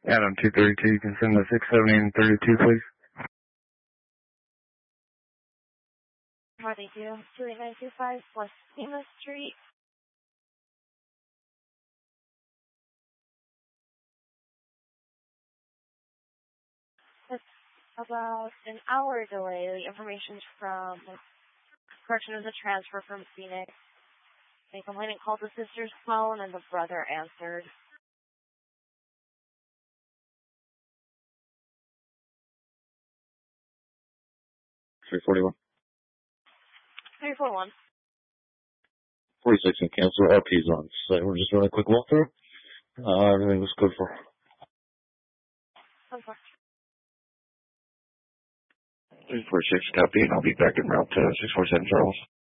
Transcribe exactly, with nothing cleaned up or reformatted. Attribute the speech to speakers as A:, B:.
A: Adam two thirty-two, you can send the six seventy and thirty-two, please.
B: forty-two, two eight nine two five West Lima Street. It's about an hour delay. The information's from, correction is a transfer from Phoenix. The complainant called the sister's phone and the brother answered.
C: three forty-one.
B: three four one.
C: forty-six and cancel. R P's on site. We're just doing a quick walkthrough. Uh, everything was good for.
B: Okay.
C: three four six, copy, and I'll be back in route to six four seven Charles.